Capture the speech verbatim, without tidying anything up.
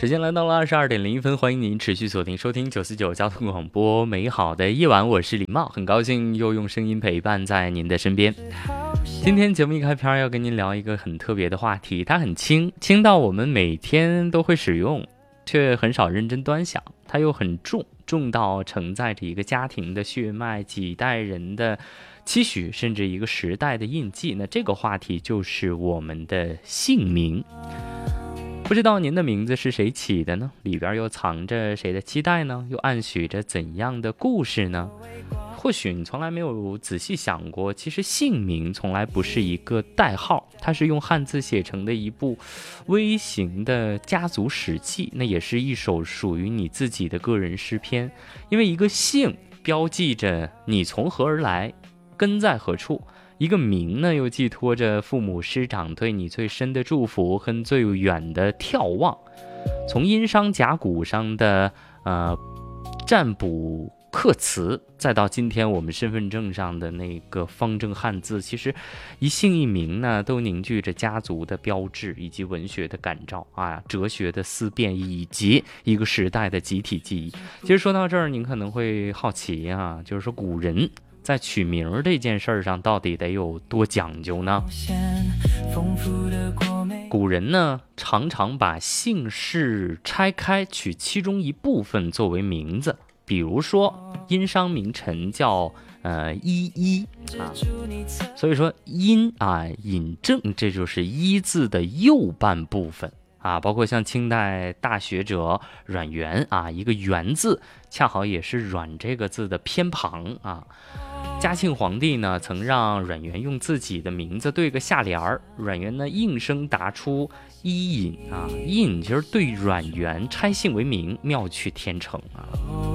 时间来到了二十二点零一分，欢迎您持续锁定收听九四九交通广播，美好的夜晚，我是李茂，很高兴又用声音陪伴在您的身边。今天节目一开篇要跟您聊一个很特别的话题，它很轻，轻到我们每天都会使用，却很少认真端详；它又很重，重到承载着一个家庭的血脉，几代人的期许，甚至一个时代的印记。那这个话题就是我们的姓名。不知道您的名字是谁起的呢？里边又藏着谁的期待呢？又暗许着怎样的故事呢？或许你从来没有仔细想过，其实姓名从来不是一个代号，它是用汉字写成的一部微型的家族史记，那也是一首属于你自己的个人诗篇。因为一个姓标记着你从何而来，根在何处，一个名呢，又寄托着父母师长对你最深的祝福和最远的眺望。从殷商甲骨上的呃占卜刻词，再到今天我们身份证上的那个方正汉字，其实一姓一名呢，都凝聚着家族的标志，以及文学的感召啊，哲学的思辨，以及一个时代的集体记忆。其实说到这儿，您可能会好奇啊，就是说古人在取名这件事上到底得有多讲究呢？古人呢，常常把姓氏拆开，取其中一部分作为名字。比如说殷商名臣叫呃伊尹啊，所以说殷啊尹正，这就是一字的右半部分啊。包括像清代大学者阮元啊，一个元字恰好也是阮这个字的偏旁啊。嘉庆皇帝呢，曾让阮元用自己的名字对个下联儿，阮元呢应声答出伊尹啊，伊尹其实对阮元拆姓为名，妙趣天成啊。